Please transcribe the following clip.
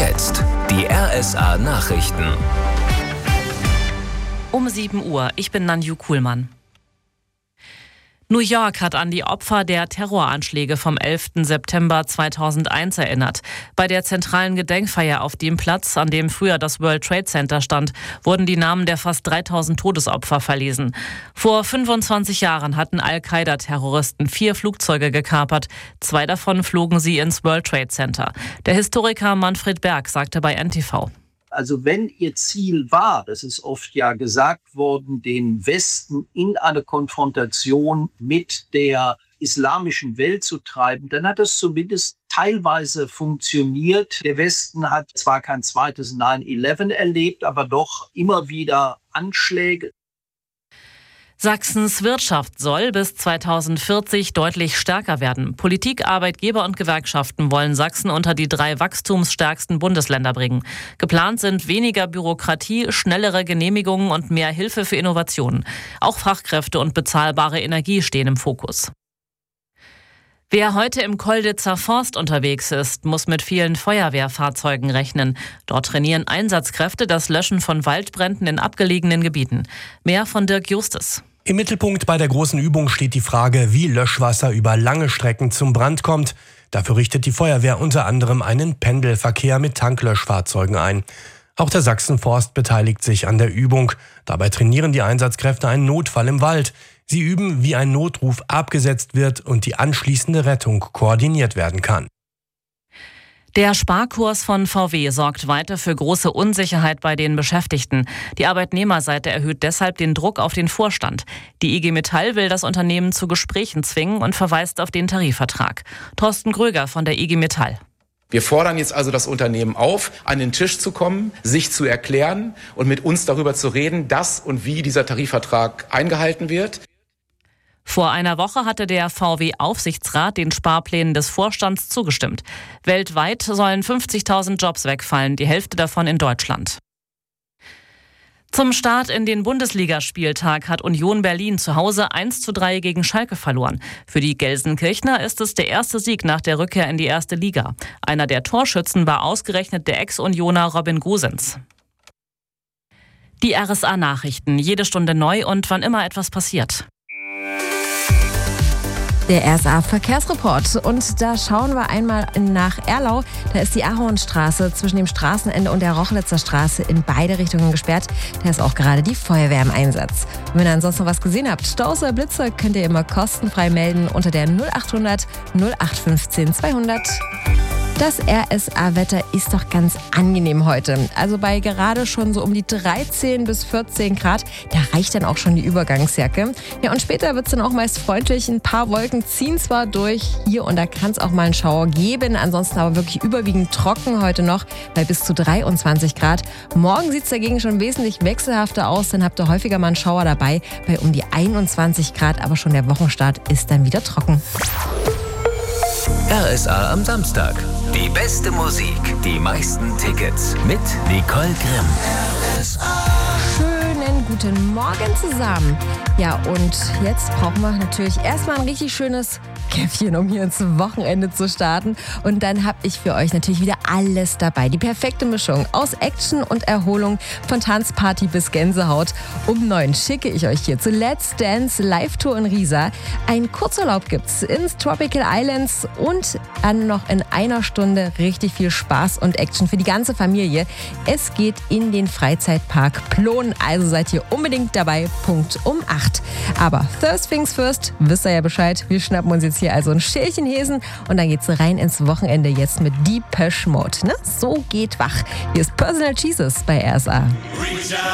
jetzt die RSA Nachrichten. Um 7 Uhr, ich bin Nanju Kuhlmann. New York hat an die Opfer der Terroranschläge vom 11. September 2001 erinnert. Bei der zentralen Gedenkfeier auf dem Platz, an dem früher das World Trade Center stand, wurden die Namen der fast 3000 Todesopfer verlesen. Vor 25 Jahren hatten Al-Qaida-Terroristen 4 Flugzeuge gekapert. 2 davon flogen sie ins World Trade Center. Der Historiker Manfred Berg sagte bei NTV: Also wenn ihr Ziel war, das ist oft ja gesagt worden, den Westen in eine Konfrontation mit der islamischen Welt zu treiben, dann hat es zumindest teilweise funktioniert. Der Westen hat zwar kein zweites 9/11 erlebt, aber doch immer wieder Anschläge. Sachsens Wirtschaft soll bis 2040 deutlich stärker werden. Politik, Arbeitgeber und Gewerkschaften wollen Sachsen unter die 3 wachstumsstärksten Bundesländer bringen. Geplant sind weniger Bürokratie, schnellere Genehmigungen und mehr Hilfe für Innovationen. Auch Fachkräfte und bezahlbare Energie stehen im Fokus. Wer heute im Kolditzer Forst unterwegs ist, muss mit vielen Feuerwehrfahrzeugen rechnen. Dort trainieren Einsatzkräfte das Löschen von Waldbränden in abgelegenen Gebieten. Mehr von Dirk Justus. Im Mittelpunkt bei der großen Übung steht die Frage, wie Löschwasser über lange Strecken zum Brand kommt. Dafür richtet die Feuerwehr unter anderem einen Pendelverkehr mit Tanklöschfahrzeugen ein. Auch der Sachsenforst beteiligt sich an der Übung. Dabei trainieren die Einsatzkräfte einen Notfall im Wald. Sie üben, wie ein Notruf abgesetzt wird und die anschließende Rettung koordiniert werden kann. Der Sparkurs von VW sorgt weiter für große Unsicherheit bei den Beschäftigten. Die Arbeitnehmerseite erhöht deshalb den Druck auf den Vorstand. Die IG Metall will das Unternehmen zu Gesprächen zwingen und verweist auf den Tarifvertrag. Thorsten Gröger von der IG Metall. Wir fordern jetzt also das Unternehmen auf, an den Tisch zu kommen, sich zu erklären und mit uns darüber zu reden, dass und wie dieser Tarifvertrag eingehalten wird. Vor einer Woche hatte der VW-Aufsichtsrat den Sparplänen des Vorstands zugestimmt. Weltweit sollen 50.000 Jobs wegfallen, die Hälfte davon in Deutschland. Zum Start in den Bundesligaspieltag hat Union Berlin zu Hause 1:3 gegen Schalke verloren. Für die Gelsenkirchner ist es der erste Sieg nach der Rückkehr in die erste Liga. Einer der Torschützen war ausgerechnet der Ex-Unioner Robin Gosens. Die RSA-Nachrichten, jede Stunde neu und wann immer etwas passiert. Der RSA-Verkehrsreport. Und da schauen wir einmal nach Erlau. Da ist die Ahornstraße zwischen dem Straßenende und der Rochlitzer Straße in beide Richtungen gesperrt. Da ist auch gerade die Feuerwehr im Einsatz. Und wenn ihr ansonsten noch was gesehen habt, Staus oder Blitze, könnt ihr immer kostenfrei melden unter der 0800 0815 200. Das RSA-Wetter ist doch ganz angenehm heute. Also bei gerade schon so um die 13 bis 14 Grad, da reicht dann auch schon die Übergangsjacke. Ja, und später wird es dann auch meist freundlich. Ein paar Wolken ziehen zwar durch, hier und da kann es auch mal einen Schauer geben. Ansonsten aber wirklich überwiegend trocken heute noch bei bis zu 23 Grad. Morgen sieht es dagegen schon wesentlich wechselhafter aus. Dann habt ihr häufiger mal einen Schauer dabei bei um die 21 Grad. Aber schon der Wochenstart ist dann wieder trocken. RSA am Samstag. Die beste Musik, die meisten Tickets mit Nicole Grimm. Schönen guten Morgen zusammen. Ja, und jetzt brauchen wir natürlich erstmal ein richtig schönes Käffchen, um hier ins Wochenende zu starten. Und dann habe ich für euch natürlich wieder alles dabei. Die perfekte Mischung aus Action und Erholung, von Tanzparty bis Gänsehaut. Um 9 schicke ich euch hier zu Let's Dance Live-Tour in Riesa. Ein Kurzurlaub gibt's ins Tropical Islands und dann noch in einer Stunde richtig viel Spaß und Action für die ganze Familie. Es geht in den Freizeitpark Plon, also seid ihr unbedingt dabei, Punkt um 8. Aber first things first, wisst ihr ja Bescheid, wir schnappen uns jetzt hier also ein Schälchen Häsen und dann geht's rein ins Wochenende jetzt mit Depeche Mode. Ne? So geht wach. Hier ist Personal Jesus bei RSA.